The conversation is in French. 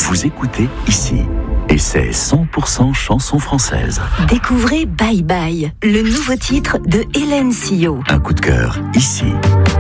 Vous écoutez ici. Et c'est 100% chanson française. Découvrez Bye Bye, le nouveau titre de Hélène Sio. Un coup de cœur ici.